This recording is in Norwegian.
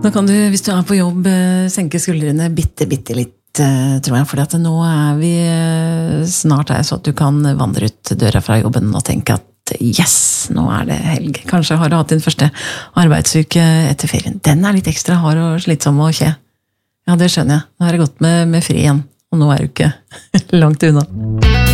Nå kan du, hvis du på jobb, senke skuldrene bitte litt, tror jeg, fordi at nå vi snart så at du kan vandre ut døra fra jobben og tenke at yes, nå det helg. Kanskje har du hatt din første arbeidsuke etter ferien. Den litt ekstra hard og slitsom og kje. Ja, det skjønner jeg. Nå det gått med fri igjen, og nå du ikke langt unna.